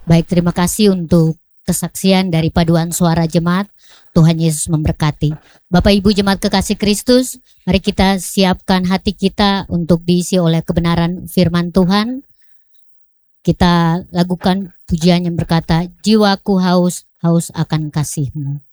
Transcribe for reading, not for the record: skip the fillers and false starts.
Baik, terima kasih untuk kesaksian dari paduan suara jemaat. Tuhan Yesus memberkati. Bapak Ibu jemaat kekasih Kristus, mari kita siapkan hati kita untuk diisi oleh kebenaran firman Tuhan. Kita lakukan pujian yang berkata, jiwaku haus, haus akan kasih-Mu.